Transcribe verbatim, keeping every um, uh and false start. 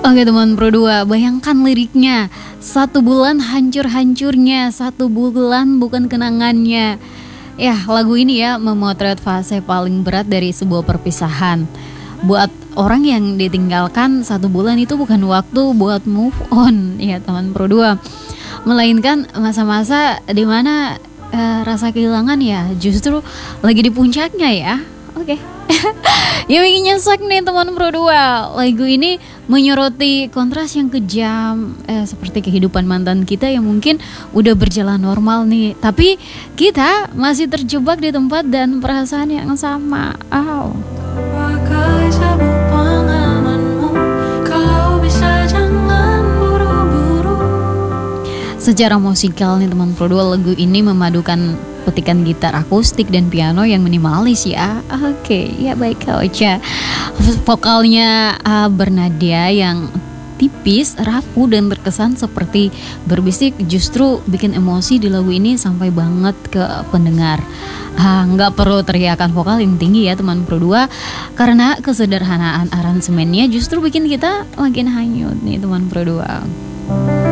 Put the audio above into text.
Oke teman Pro dua, bayangkan liriknya. Satu bulan hancur-hancurnya, satu bulan bukan kenangannya. Ya, lagu ini ya memotret fase paling berat dari sebuah perpisahan. Buat orang yang ditinggalkan, satu bulan itu bukan waktu buat move on ya teman Pro dua, melainkan masa-masa dimana eh, rasa kehilangan ya justru lagi di puncaknya ya. Oke. Ya bikin nyesek nih teman Pro dua. Lagu ini menyoroti kontras yang kejam eh, seperti kehidupan mantan kita yang mungkin udah berjalan normal nih, tapi kita masih terjebak di tempat dan perasaan yang sama. Aw. Pakai sabuk pengamanmu, kalau bisa jangan buru-buru. Secara musikal nih teman Pro dua, lagu ini memadukan petikan gitar akustik dan piano yang minimalis ya. Oke, ya baik Kak Ocha. Vokalnya uh, bernada yang tipis, rapuh dan terkesan seperti berbisik justru bikin emosi di lagu ini sampai banget ke pendengar. Ah, nggak perlu teriakan vokal yang tinggi ya teman Pro dua, karena kesederhanaan aransemennya justru bikin kita makin hanyut nih teman Pro dua.